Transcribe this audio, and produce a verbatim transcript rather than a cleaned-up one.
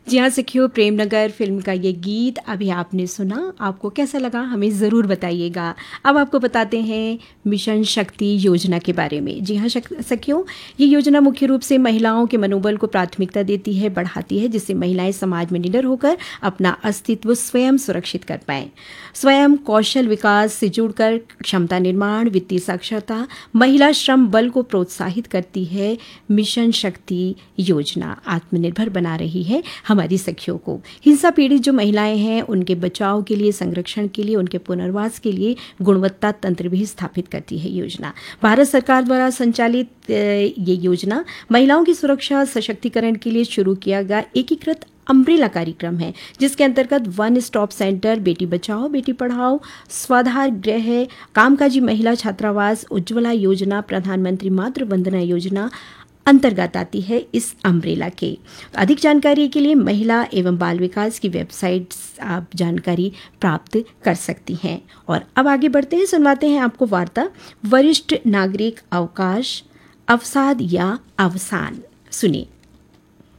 जी हाँ सखियों, प्रेमनगर फिल्म का ये गीत अभी आपने सुना, आपको कैसा लगा हमें ज़रूर बताइएगा। अब आपको बताते हैं मिशन शक्ति योजना के बारे में। जी हाँ सखियों, ये योजना मुख्य रूप से महिलाओं के मनोबल को प्राथमिकता देती है, बढ़ाती है, जिससे महिलाएं समाज में निडर होकर अपना अस्तित्व स्वयं सुरक्षित कर पाएं। स्वयं कौशल विकास से जुड़कर क्षमता निर्माण, वित्तीय साक्षरता, महिला श्रम बल को प्रोत्साहित करती है। मिशन शक्ति योजना आत्मनिर्भर बना रही है हमारी सखियों को। हिंसा पीड़ित जो महिलाएं हैं उनके बचाव के लिए, संरक्षण के लिए, उनके पुनर्वास के लिए गुणवत्ता तंत्र भी स्थापित करती है योजना। भारत सरकार द्वारा संचालित ये योजना महिलाओं की सुरक्षा सशक्तिकरण के लिए शुरू किया गया एकीकृत अम्ब्रेला कार्यक्रम है, जिसके अंतर्गत one stop centre, Beti Bachao Beti Padhao, स्वाधार गृह, कामकाजी महिला छात्रावास, उज्ज्वला योजना, प्रधानमंत्री मातृ वंदना योजना अंतर्गत आती है इस अम्ब्रेला के। अधिक जानकारी के लिए महिला एवं बाल विकास की वेबसाइट आप जानकारी प्राप्त कर सकती हैं। और अब आगे बढ़ते हैं, सुनवाते हैं आपको वार्ता वरिष्ठ नागरिक अवकाश, अवसाद या अवसान। सुनिए।